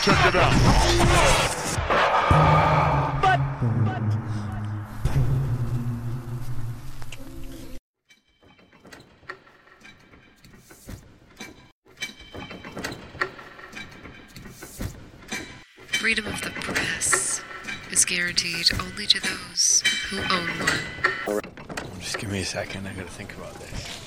Check it out. Freedom of the press is guaranteed only to those who own one. Just give me a second, I gotta think about this.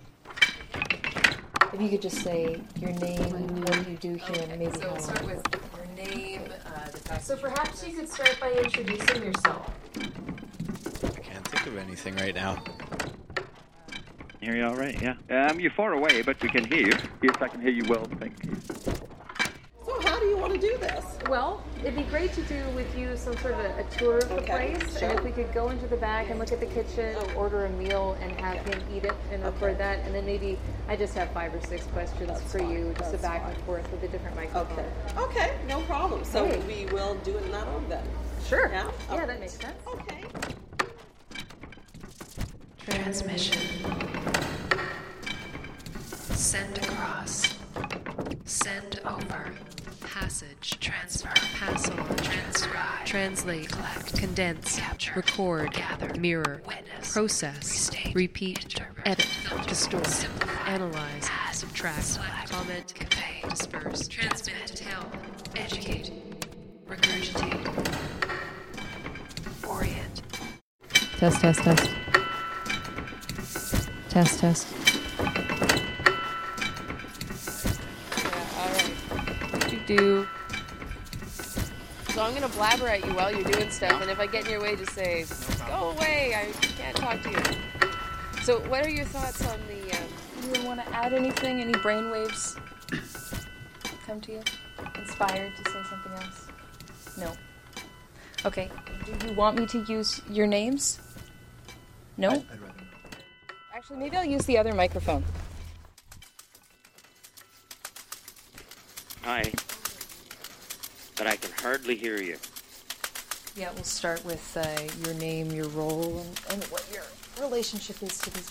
If you could just say your name, what you do here, and maybe so how start long. with your name, the fact. So perhaps you could start by introducing yourself. I can't think of anything right now. Hear you all right, yeah. You're far away, but we can hear you. Yes, I can hear you well, thank you. So how do you want to do this? Well, it'd be great to do with you some sort of a tour of the Okay, place. sure. And if we could go into the back and look at the kitchen, order a meal, and have him eat it and record that. And then maybe I just have 5 or 6 questions That's for fine. you, just a That's back fine. and forth with a different microphone. Okay, no problem. So Hey. we will do it in that order then. Sure. Yeah? Yeah, Okay. that makes sense. Okay. Transmission. Send across. Send over. Passage. Transfer. Pass on. Transcribe. Translate. Collect. Condense. Capture. Record. Gather. Mirror. Witness. Process. Restate. Repeat. Interpret. Edit. Filter. Distort. Simplify. Analyze. Add. Subtract. Select. Comment. Convey. Disperse. Transmit. Tell. Educate. Regurgitate. Orient. Test, test, test. Test, test. Do. So I'm gonna blabber at you while you're doing stuff, and if I get in your way, just say, "Go away! I can't talk to you." So, what are your thoughts on the? You want to add anything? Any brainwaves come to you? Inspired to say something else? No. Okay. Do you want me to use your names? No. I'd rather. Actually, maybe I'll use the other microphone. Hi. But I can hardly hear you. Yeah, we'll start with your name, your role, and what your relationship is to these